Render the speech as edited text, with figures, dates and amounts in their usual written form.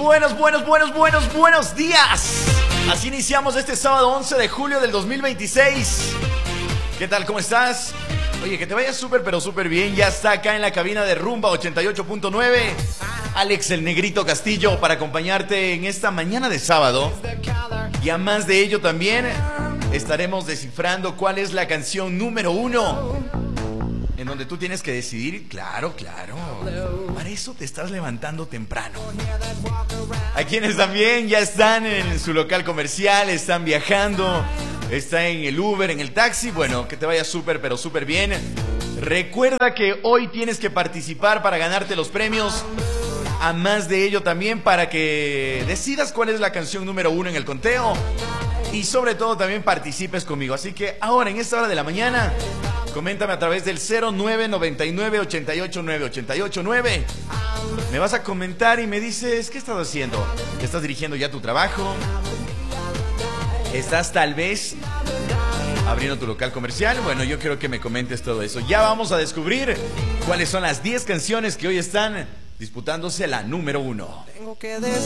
Buenos días. Así iniciamos este sábado 11 de julio del 2026. ¿Qué tal? ¿Cómo estás? Oye, que te vaya súper, pero súper bien. Ya está acá en la cabina de Rumba 88.9 Alex el Negrito Castillo para acompañarte en esta mañana de sábado. Y a más de ello también estaremos descifrando cuál es la canción número 1 en donde tú tienes que decidir. Claro. Para eso te estás levantando temprano. Hay quienes también ya están en su local comercial, están viajando, están en el Uber, en el taxi. Bueno, que te vaya súper, pero súper bien. Recuerda que hoy tienes que participar para ganarte los premios. A más de ello también para que decidas cuál es la canción número 1 en el conteo. Y sobre todo también participes conmigo. Así que ahora en esta hora de la mañana, coméntame a través del 0999 889 889. Me vas a comentar y me dices, ¿qué estás haciendo? ¿Estás dirigiendo ya tu trabajo? ¿Estás tal vez abriendo tu local comercial? Bueno, yo quiero que me comentes todo eso. Ya vamos a descubrir cuáles son las 10 canciones que hoy están disputándose la número 1. Tengo que